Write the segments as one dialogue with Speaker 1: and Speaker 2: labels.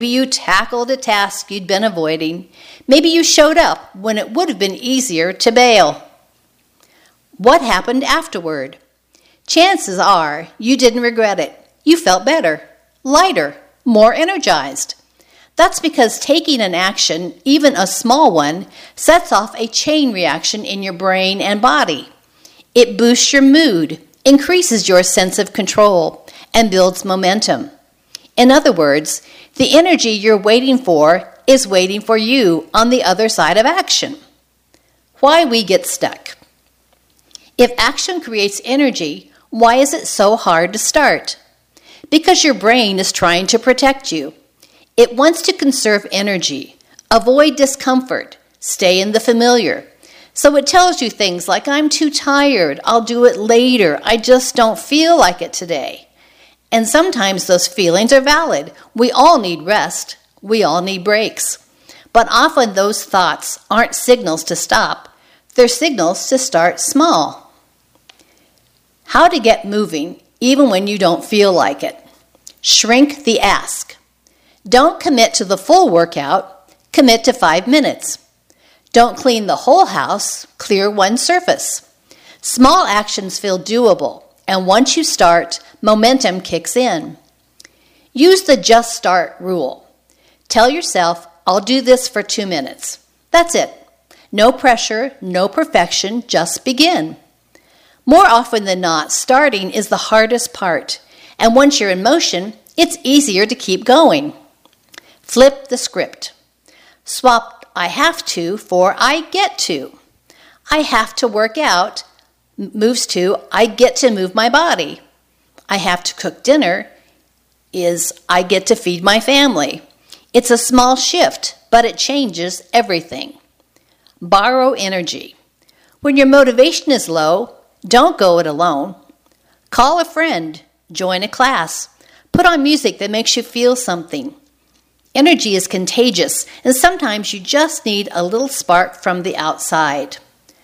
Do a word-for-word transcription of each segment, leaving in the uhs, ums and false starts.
Speaker 1: Maybe you tackled a task you'd been avoiding. Maybe you showed up when it would have been easier to bail. What happened afterward? Chances are you didn't regret it. You felt better, lighter, more energized. That's because taking an action, even a small one, sets off a chain reaction in your brain and body. It boosts your mood, increases your sense of control, and builds momentum. In other words, the energy you're waiting for is waiting for you on the other side of action. Why we get stuck. If action creates energy, why is it so hard to start? Because your brain is trying to protect you. It wants to conserve energy, avoid discomfort, stay in the familiar. So it tells you things like, I'm too tired, I'll do it later, I just don't feel like it today. And sometimes those feelings are valid. We all need rest. We all need breaks. But often those thoughts aren't signals to stop. They're signals to start small. How to get moving even when you don't feel like it. Shrink the ask. Don't commit to the full workout. Commit to five minutes. Don't clean the whole house. Clear one surface. Small actions feel doable. And once you start, momentum kicks in. Use the just start rule. Tell yourself, I'll do this for two minutes. That's it. No pressure, no perfection, just begin. More often than not, starting is the hardest part. And once you're in motion, it's easier to keep going. Flip the script. Swap I have to for I get to. I have to work out moves to I get to move my body. I have to cook dinner is I get to feed my family. It's a small shift, but it changes everything. Borrow energy. When your motivation is low, don't go it alone. Call a friend, join a class, put on music that makes you feel something. Energy is contagious, and sometimes you just need a little spark from the outside.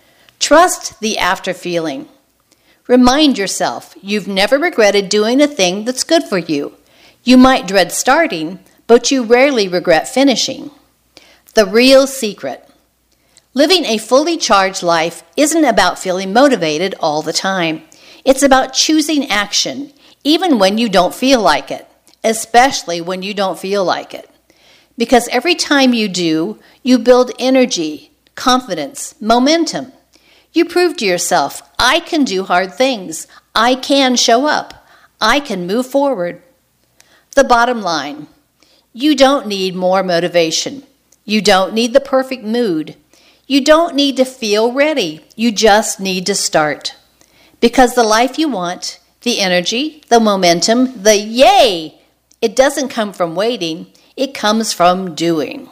Speaker 1: Trust the after feeling. Remind yourself you've never regretted doing a thing that's good for you. You might dread starting, but you rarely regret finishing. The real secret. Living a fully charged life isn't about feeling motivated all the time. It's about choosing action, even when you don't feel like it, especially when you don't feel like it. Because every time you do, you build energy, confidence, momentum. You prove to yourself, I can do hard things. I can show up. I can move forward. The bottom line, you don't need more motivation. You don't need the perfect mood. You don't need to feel ready. You just need to start. Because the life you want, the energy, the momentum, the yay, it doesn't come from waiting. It comes from doing.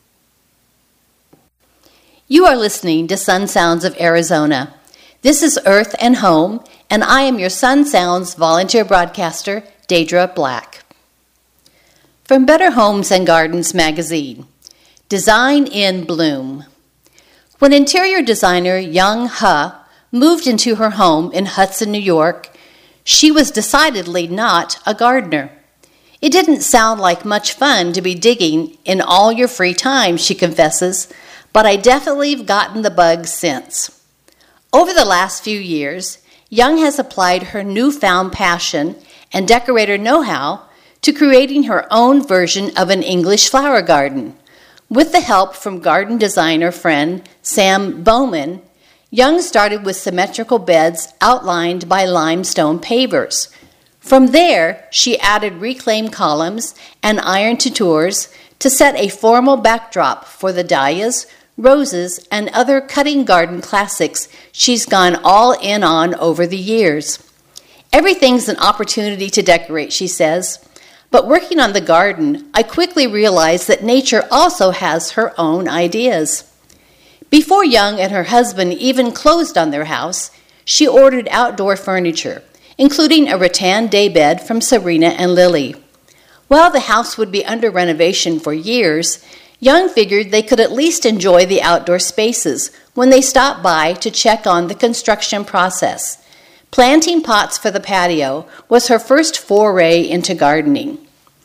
Speaker 1: You are listening to Sun Sounds of Arizona. This is Earth and Home, and I am your Sun Sounds volunteer broadcaster, Deidre Black. From Better Homes and Gardens magazine, Design in Bloom. When interior designer Young Huh moved into her home in Hudson, New York, she was decidedly not a gardener. It didn't sound like much fun to be digging in all your free time, she confesses, but I definitely have gotten the bug since. Over the last few years, Young has applied her newfound passion and decorator know-how to creating her own version of an English flower garden. With the help from garden designer friend Sam Bowman, Young started with symmetrical beds outlined by limestone pavers. From there, she added reclaimed columns and iron tours to set a formal backdrop for the dahlias, roses, and other cutting garden classics she's gone all in on over the years. Everything's an opportunity to decorate, she says. But working on the garden, I quickly realized that nature also has her own ideas. Before Young and her husband even closed on their house, she ordered outdoor furniture, including a rattan daybed from Serena and Lily. While the house would be under renovation for years, Young figured they could at least enjoy the outdoor spaces when they stopped by to check on the construction process. Planting pots for the patio was her first foray into gardening.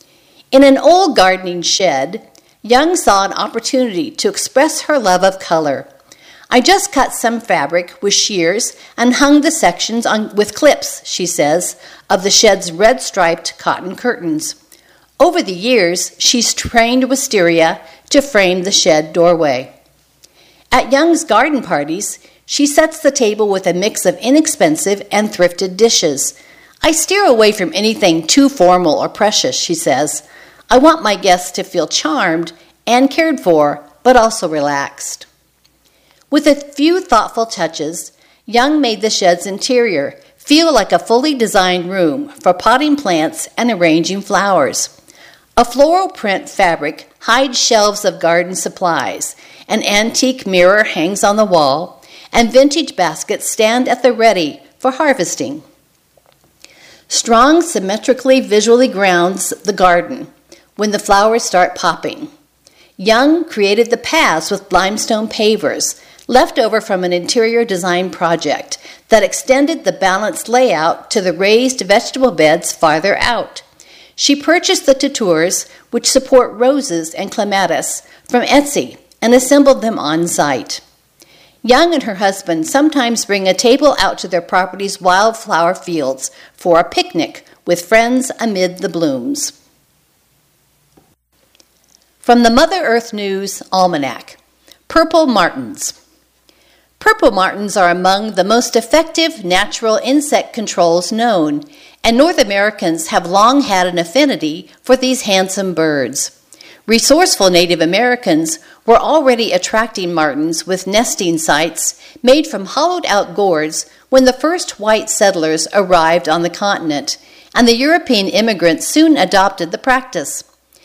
Speaker 1: In an old gardening shed, Young saw an opportunity to express her love of color. I just cut some fabric with shears and hung the sections on with clips, she says, of the shed's red-striped cotton curtains. Over the years, she's trained wisteria to frame the shed doorway. At Young's garden parties, she sets the table with a mix of inexpensive and thrifted dishes. I steer away from anything too formal or precious, she says. I want my guests to feel charmed and cared for, but also relaxed. With a few thoughtful touches, Young made the shed's interior feel like a fully designed room for potting plants and arranging flowers. A floral print fabric hides shelves of garden supplies, an antique mirror hangs on the wall, and vintage baskets stand at the ready for harvesting. Strong symmetrically visually grounds the garden when the flowers start popping. Young created the paths with limestone pavers, left over from an interior design project that extended the balanced layout to the raised vegetable beds farther out. She purchased the tutors, which support roses and clematis, from Etsy and assembled them on site. Young and her husband sometimes bring a table out to their property's wildflower fields for a picnic with friends amid the blooms. From the Mother Earth News Almanac, Purple Martins. Purple martins are among the most effective natural insect controls known, and North Americans have long had an affinity for these handsome birds. Resourceful Native Americans were already attracting martins with nesting sites made from hollowed-out gourds when the first white settlers arrived on the continent, and the European immigrants soon adopted the practice.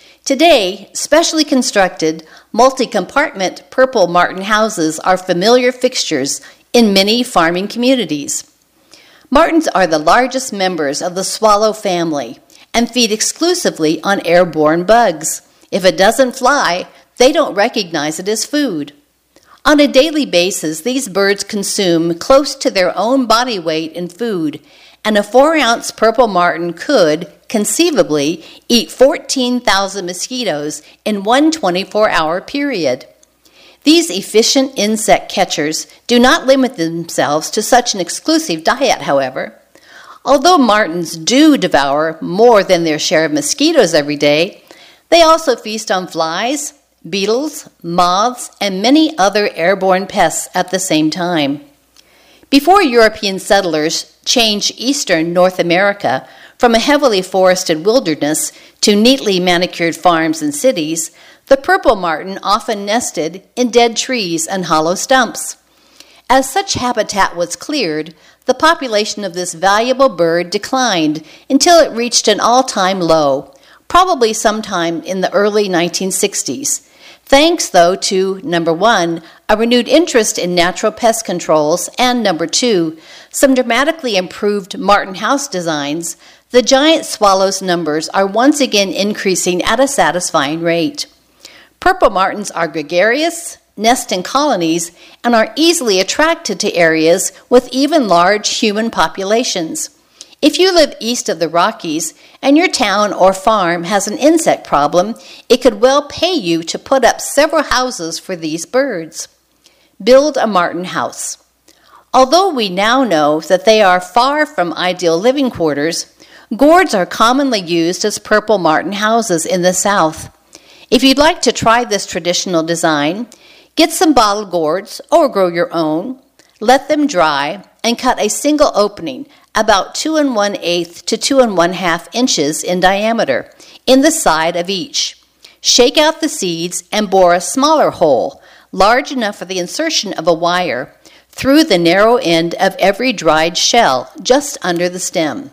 Speaker 1: Today, specially constructed, multi-compartment purple martin houses are familiar fixtures in many farming communities. Martins are the largest members of the swallow family and feed exclusively on airborne bugs. If it doesn't fly, they don't recognize it as food. On a daily basis, these birds consume close to their own body weight in food, and a four-ounce purple martin could, conceivably, eat fourteen thousand mosquitoes in one twenty-four hour period. These efficient insect catchers do not limit themselves to such an exclusive diet, however. Although martins do devour more than their share of mosquitoes every day, they also feast on flies, beetles, moths, and many other airborne pests at the same time. Before European settlers changed eastern North America from a heavily forested wilderness to neatly manicured farms and cities, the purple martin often nested in dead trees and hollow stumps. As such habitat was cleared, the population of this valuable bird declined until it reached an all-time low, probably sometime in the early nineteen sixties. Thanks, though, to, number one, a renewed interest in natural pest controls, and number two, some dramatically improved martin house designs, the giant swallow's numbers are once again increasing at a satisfying rate. Purple martins are gregarious, nest in colonies, and are easily attracted to areas with even large human populations. If you live east of the Rockies and your town or farm has an insect problem, it could well pay you to put up several houses for these birds. Build a martin house. Although we now know that they are far from ideal living quarters, gourds are commonly used as purple martin houses in the South. If you'd like to try this traditional design, get some bottle gourds or grow your own, let them dry, and cut a single opening about two and one-eighth to two and one-half inches in diameter in the side of each. Shake out the seeds and bore a smaller hole, large enough for the insertion of a wire, through the narrow end of every dried shell, just under the stem.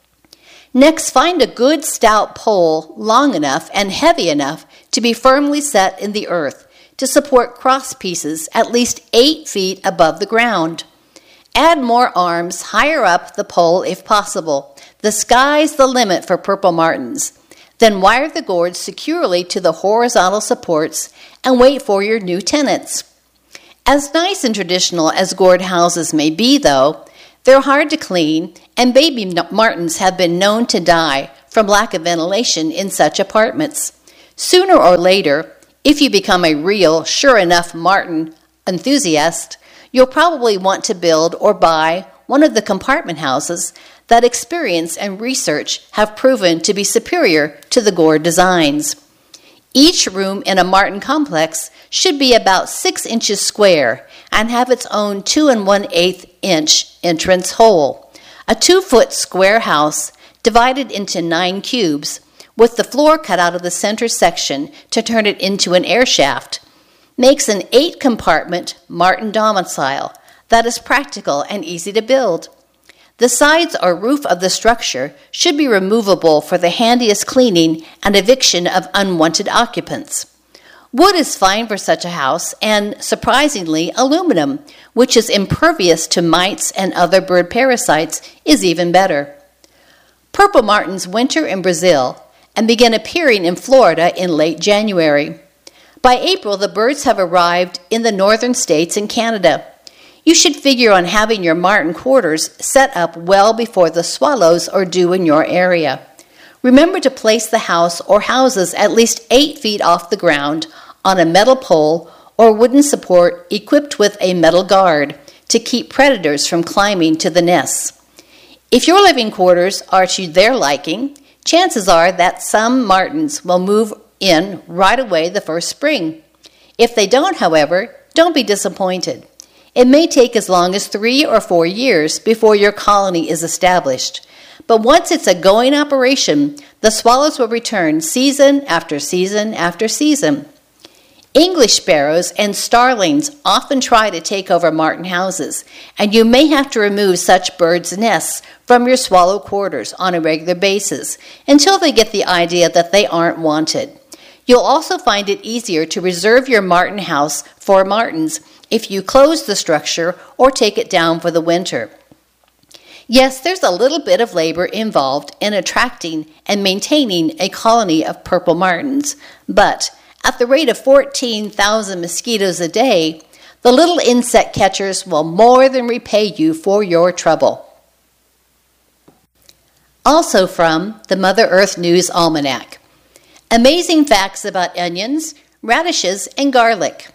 Speaker 1: Next, find a good stout pole long enough and heavy enough to be firmly set in the earth to support cross pieces at least eight feet above the ground. Add more arms higher up the pole if possible. The sky's the limit for purple martins. Then wire the gourds securely to the horizontal supports and wait for your new tenants. As nice and traditional as gourd houses may be, though, they're hard to clean, and baby martins have been known to die from lack of ventilation in such apartments. Sooner or later, if you become a real, sure enough Martin enthusiast, you'll probably want to build or buy one of the compartment houses that experience and research have proven to be superior to the Gore designs. Each room in a Martin complex should be about six inches square and have its own two and one-eighth inch entrance hole. A two-foot square house divided into nine cubes with the floor cut out of the center section to turn it into an air shaft makes an eight-compartment Martin domicile that is practical and easy to build. The sides or roof of the structure should be removable for the handiest cleaning and eviction of unwanted occupants. Wood is fine for such a house, and surprisingly, aluminum, which is impervious to mites and other bird parasites, is even better. Purple martins winter in Brazil and begin appearing in Florida in late January. By April, the birds have arrived in the northern states and Canada. You should figure on having your martin quarters set up well before the swallows are due in your area. Remember to place the house or houses at least eight feet off the ground on a metal pole or wooden support equipped with a metal guard to keep predators from climbing to the nests. If your living quarters are to their liking, chances are that some martins will move in right away the first spring. If they don't, however, don't be disappointed. It may take as long as three or four years before your colony is established. But once it's a going operation, the swallows will return season after season after season. English sparrows and starlings often try to take over martin houses, and you may have to remove such birds' nests from your swallow quarters on a regular basis until they get the idea that they aren't wanted. You'll also find it easier to reserve your martin house for martins if you close the structure or take it down for the winter. Yes, there's a little bit of labor involved in attracting and maintaining a colony of purple martins, but at the rate of fourteen thousand mosquitoes a day, the little insect catchers will more than repay you for your trouble. Also from the Mother Earth News Almanac. Amazing facts about onions, radishes, and garlic.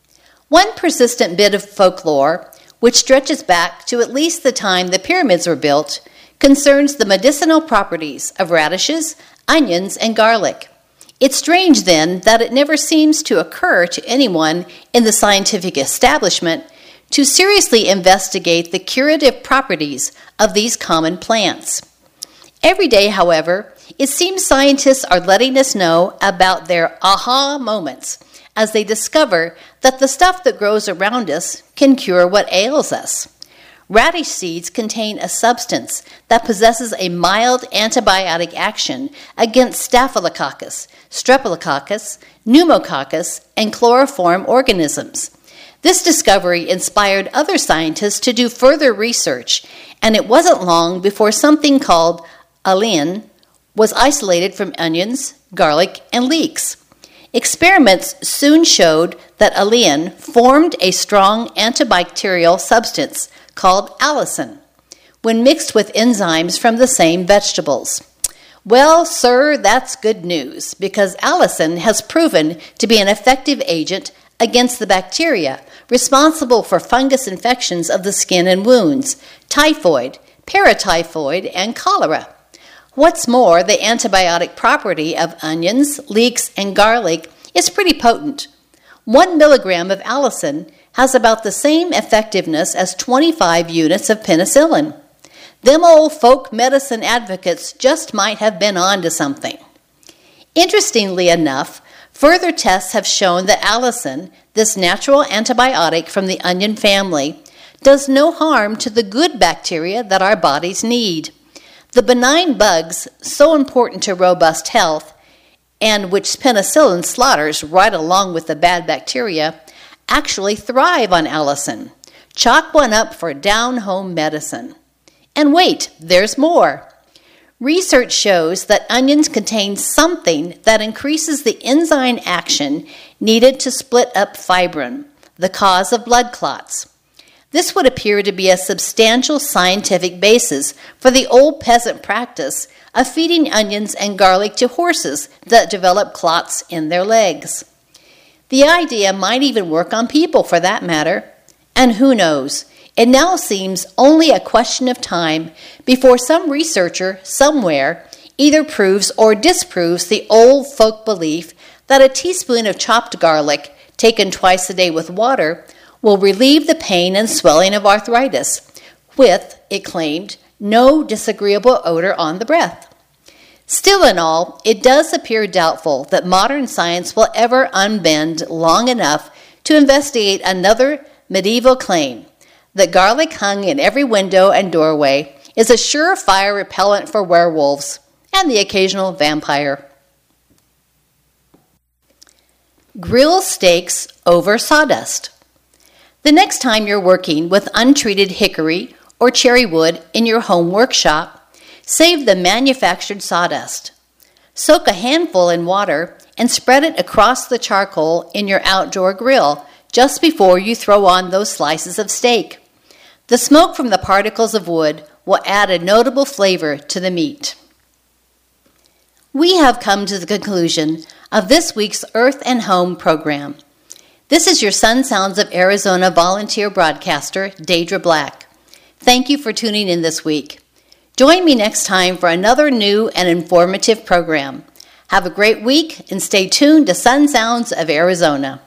Speaker 1: One persistent bit of folklore, which stretches back to at least the time the pyramids were built, concerns the medicinal properties of radishes, onions, and garlic. It's strange, then, that it never seems to occur to anyone in the scientific establishment to seriously investigate the curative properties of these common plants. Every day, however, it seems scientists are letting us know about their aha moments as they discover that the stuff that grows around us can cure what ails us. Radish seeds contain a substance that possesses a mild antibiotic action against Staphylococcus, Streptococcus, Pneumococcus, and chloroform organisms. This discovery inspired other scientists to do further research, and it wasn't long before something called Alliin was isolated from onions, garlic, and leeks. Experiments soon showed that Alliin formed a strong antibacterial substance called allicin when mixed with enzymes from the same vegetables. Well, sir, that's good news, because allicin has proven to be an effective agent against the bacteria responsible for fungus infections of the skin and wounds, typhoid, paratyphoid, and cholera. What's more, the antibiotic property of onions, leeks, and garlic is pretty potent. One milligram of allicin has about the same effectiveness as twenty-five units of penicillin. Them old folk medicine advocates just might have been on to something. Interestingly enough, further tests have shown that allicin, this natural antibiotic from the onion family, does no harm to the good bacteria that our bodies need. The benign bugs, so important to robust health, and which penicillin slaughters right along with the bad bacteria, actually thrive on allicin. Chalk one up for down-home medicine. And wait, there's more. Research shows that onions contain something that increases the enzyme action needed to split up fibrin, the cause of blood clots. This would appear to be a substantial scientific basis for the old peasant practice of feeding onions and garlic to horses that develop clots in their legs. The idea might even work on people for that matter. And who knows, it now seems only a question of time before some researcher somewhere either proves or disproves the old folk belief that a teaspoon of chopped garlic, taken twice a day with water, will relieve the pain and swelling of arthritis, with, it claimed, no disagreeable odor on the breath. Still in all, it does appear doubtful that modern science will ever unbend long enough to investigate another medieval claim that garlic hung in every window and doorway is a surefire repellent for werewolves and the occasional vampire. Grill steaks over sawdust. The next time you're working with untreated hickory or cherry wood in your home workshop, save the manufactured sawdust. Soak a handful in water and spread it across the charcoal in your outdoor grill just before you throw on those slices of steak. The smoke from the particles of wood will add a notable flavor to the meat. We have come to the conclusion of this week's Earth and Home program. This is your Sun Sounds of Arizona volunteer broadcaster, Deidre Black. Thank you for tuning in this week. Join me next time for another new and informative program. Have a great week and stay tuned to Sun Sounds of Arizona.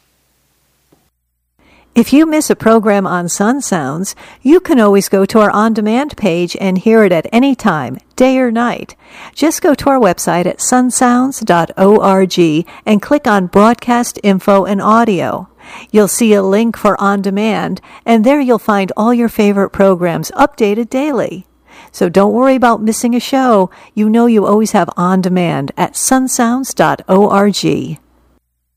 Speaker 2: If you miss a program on Sun Sounds, you can always go to our on-demand page and hear it at any time, day or night. Just go to our website at sun sounds dot org and click on Broadcast Info and Audio. You'll see a link for On Demand, and there you'll find all your favorite programs updated daily. So don't worry about missing a show. You know you always have On Demand at sun sounds dot org.